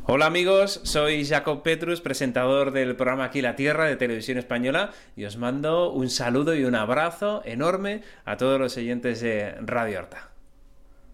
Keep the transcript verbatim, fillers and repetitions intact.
Hola amigos, soy Jacob Petrus, presentador del programa Aquí la Tierra de Televisión Española, y os mando un saludo y un abrazo enorme a todos los oyentes de Radio Horta.